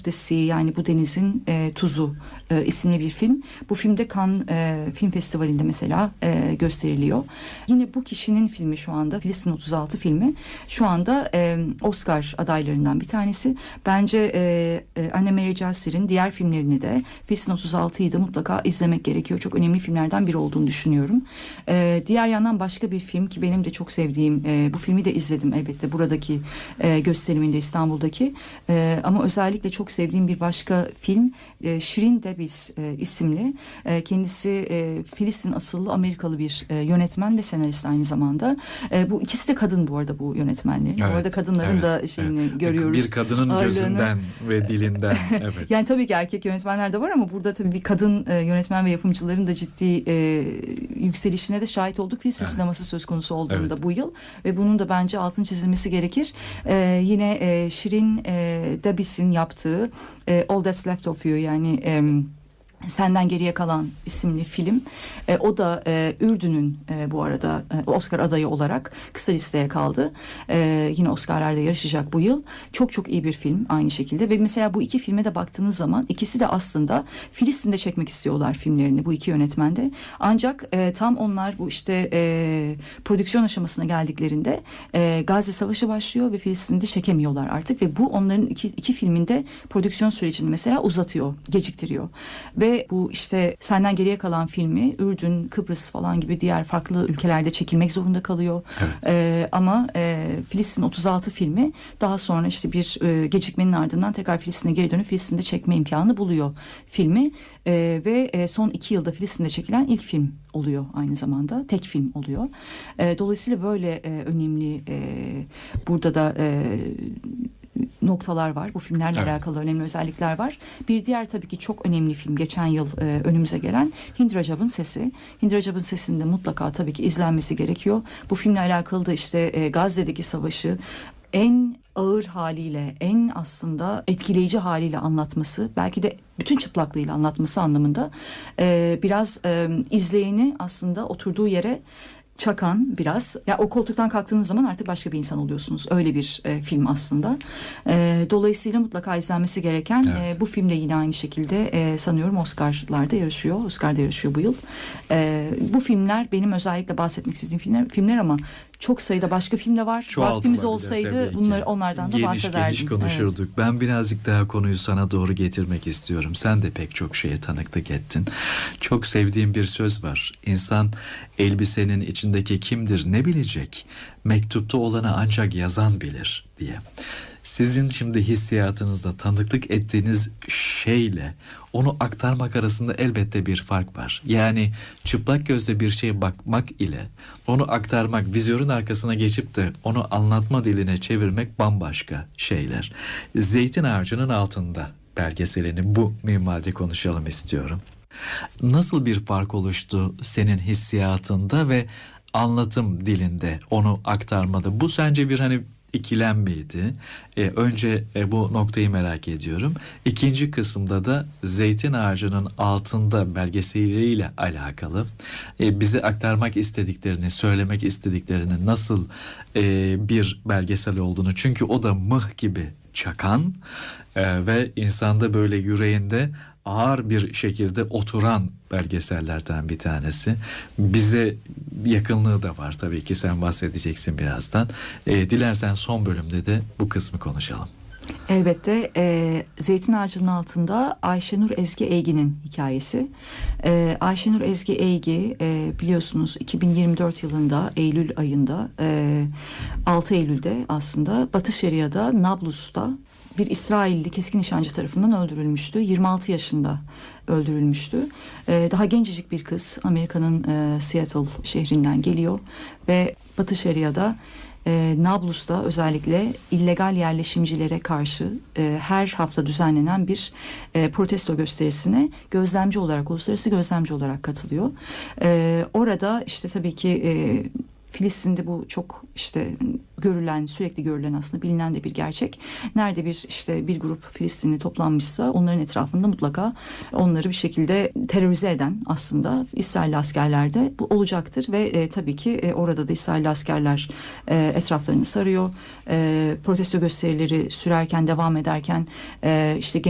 of the Sea, yani bu denizin tuzu isimli bir film. Bu filmde Cannes Film Festivali'nde mesela gösteriliyor. Yine bu kişinin filmi şu anda, Filistin 36 filmi şu anda Oscar adaylarından bir tanesi. Bence Anne Mary Jasser'in diğer filmlerini de, Filistin 36'yı da mutlaka izlemek gerekiyor. Çok önemli filmlerden biri olduğunu düşünüyorum. Diğer yandan başka bir film ki benim de çok sevdiğim, bu filmi de izledim elbette buradaki gösteriminde, İstanbul'daki, ama özellikle çok sevdiğim bir başka film Shirin Davis isimli. Kendisi Filistin asıllı Amerikalı bir yönetmen ve senarist aynı zamanda. Bu ikisi de kadın bu arada, bu yönetmenlerin. Evet, bu arada kadınların da şeyini görüyoruz. Bir kadının ağırlığını, gözünden ve dilinden. Evet. Yani tabii ki erkek yönetmenler de var ama burada tabii bir kadın yönetmen ve yapımcıların da ciddi yükselişine de şahit olduk. Filistin sineması söz konusu olduğunda bu yıl ve bunun da bence altını çizilmesi gerekir. Yine Shirin Davis'in yaptığı All That's Left of You, yani Senden Geriye Kalan isimli film. O da Ürdün'ün bu arada Oscar adayı olarak kısa listeye kaldı. Yine Oscar'larda yarışacak bu yıl. Çok çok iyi bir film aynı şekilde ve mesela bu iki filme de baktığınız zaman ikisi de aslında Filistin'de çekmek istiyorlar filmlerini, bu iki yönetmen de. Ancak tam onlar bu işte prodüksiyon aşamasına geldiklerinde Gazze Savaşı başlıyor ve Filistin'de çekemiyorlar artık ve bu onların iki filminde prodüksiyon sürecini mesela uzatıyor, geciktiriyor. Ve bu işte Senden Geriye Kalan filmi Ürdün, Kıbrıs falan gibi diğer farklı ülkelerde çekilmek zorunda kalıyor. Evet. Ama Filistin 36 filmi daha sonra işte bir gecikmenin ardından tekrar Filistin'e geri dönüp Filistin'de çekme imkanı buluyor filmi. Ve son 2 yılda Filistin'de çekilen ilk film oluyor aynı zamanda. Tek film oluyor. Dolayısıyla böyle önemli burada da noktalar var. Bu filmlerle alakalı önemli özellikler var. Bir diğer tabii ki çok önemli film geçen yıl önümüze gelen Hind Rajab'ın Sesi. Hind Rajab'ın Sesi'nde mutlaka tabii ki izlenmesi gerekiyor. Bu filmle alakalı da işte Gazze'deki savaşı en ağır haliyle, en aslında etkileyici haliyle anlatması, belki de bütün çıplaklığıyla anlatması anlamında biraz izleyeni aslında oturduğu yere çakan biraz. Ya o koltuktan kalktığınız zaman artık başka bir insan oluyorsunuz. Öyle bir film aslında. Dolayısıyla mutlaka izlenmesi gereken bu film de yine aynı şekilde sanıyorum Oscar'larda yarışıyor. Oscar'da yarışıyor bu yıl. Bu filmler benim özellikle bahsetmek istediğim filmler ama çok sayıda başka film de var. Vaktimiz olsaydı onlardan da bahsederdim. Geniş konuşurduk. Evet. Ben birazcık daha konuyu sana doğru getirmek istiyorum. Sen de pek çok şeye tanıklık ettin. Çok sevdiğim bir söz var. İnsan elbisenin içindeki kimdir ne bilecek? Mektupta olanı ancak yazan bilir diye. Sizin şimdi hissiyatınızda tanıklık ettiğiniz şeyle onu aktarmak arasında elbette bir fark var. Yani çıplak gözle bir şeye bakmak ile onu aktarmak, vizyonun arkasına geçip de onu anlatma diline çevirmek bambaşka şeyler. Zeytin Ağacı'nın Altında belgeselini bu minvalde konuşalım istiyorum. Nasıl bir fark oluştu senin hissiyatında ve anlatım dilinde onu aktarmada? Bu sence bir ikilem miydi? Önce bu noktayı merak ediyorum. İkinci kısımda da Zeytin Ağacı'nın Altında belgeseliyle alakalı bize aktarmak istediklerini, söylemek istediklerini, nasıl bir belgesel olduğunu. Çünkü o da mıh gibi çakan ve insanda böyle yüreğinde ağır bir şekilde oturan belgesellerden bir tanesi. Bize yakınlığı da var tabii ki, sen bahsedeceksin birazdan. Dilersen son bölümde de bu kısmı konuşalım. Elbette. Zeytin Ağacı'nın Altında Ayşenur Ezgi Eygi'nin hikayesi. Ayşenur Ezgi Eygi biliyorsunuz 2024 yılında Eylül ayında 6 Eylül'de aslında Batı Şeria'da Nablus'ta bir İsrailli keskin nişancı tarafından öldürülmüştü. 26 yaşında öldürülmüştü. Daha gencecik bir kız, Amerika'nın Seattle şehrinden geliyor ve Batı Şeria'da Nablus'ta özellikle illegal yerleşimcilere karşı her hafta düzenlenen bir protesto gösterisine gözlemci olarak, uluslararası gözlemci olarak katılıyor. Orada işte tabii ki Filistin'de bu çok işte görülen, sürekli görülen, aslında bilinen de bir gerçek. Nerede bir grup Filistinli toplanmışsa onların etrafında mutlaka onları bir şekilde terörize eden aslında İsrailli askerler de bu olacaktır ve tabii ki orada da İsrailli askerler etraflarını sarıyor. Protesto gösterileri sürerken, devam ederken işte